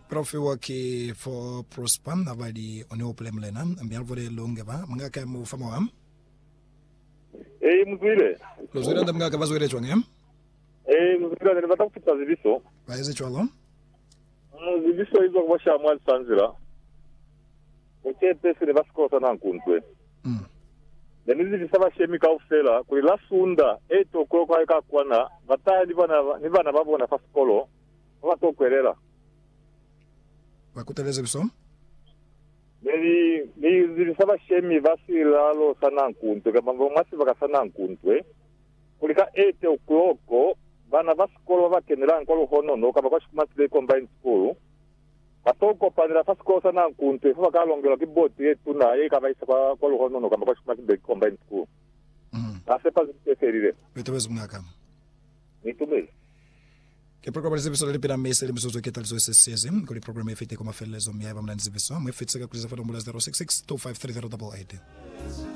Profi waki for Prosper navali oneoplem lena ambialvore longeva mngaka mu fama wam mzwile lozwira ndamngaka bazwire chwange mzwile ni batakufita zibiso baeze chwalo zibiso hizo kubasha mwali sanzira ukete sine basikosa nankuntwe Denizi bisaba shemika ufela kuri lasunda eto ko kwa kwana batali bana babona fasikolo batokwerera bakuteleze biso ni bisaba shemi basilalo sanankuntwe kama ngomasi bakasanankuntwe kulika ete okloko bana basikolo bakenera nkolo honono kama kwa shikumasi combined school batoko panira fasikolo sanankuntwe fa bakalongela kiboti etu na kabaisa kwa honono kama kwa shikumasi combined school asepa ziferire betobeza mngaka nitumele ke programa zibiso lipira mese limsozo ketalizo SSC kuli programa efite koma felezo myaiba mlanzi biso mwefitse ka kuliza fa 066 253088